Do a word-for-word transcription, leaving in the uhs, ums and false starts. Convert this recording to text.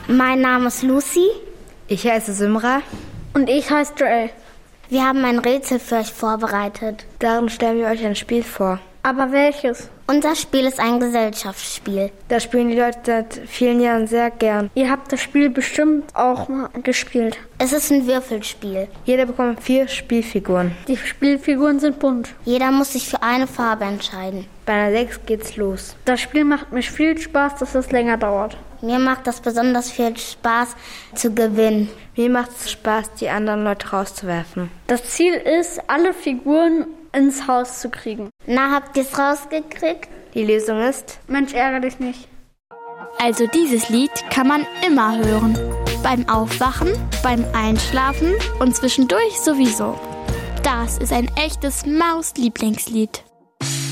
Mein Name ist Lucy. Ich heiße Simra. Und ich heiße Joel. Wir haben ein Rätsel für euch vorbereitet. Darin stellen wir euch ein Spiel vor. Aber welches? Unser Spiel ist ein Gesellschaftsspiel. Das spielen die Leute seit vielen Jahren sehr gern. Ihr habt das Spiel bestimmt auch mal gespielt. Es ist ein Würfelspiel. Jeder bekommt vier Spielfiguren. Die Spielfiguren sind bunt. Jeder muss sich für eine Farbe entscheiden. Bei einer sechs geht's los. Das Spiel macht mir viel Spaß, dass es länger dauert. Mir macht das besonders viel Spaß zu gewinnen. Mir macht es Spaß, die anderen Leute rauszuwerfen. Das Ziel ist, alle Figuren ins Haus zu kriegen. Na, habt ihr es rausgekriegt? Die Lösung ist... Mensch, ärgere dich nicht. Also dieses Lied kann man immer hören. Beim Aufwachen, beim Einschlafen und zwischendurch sowieso. Das ist ein echtes Maus-Lieblingslied.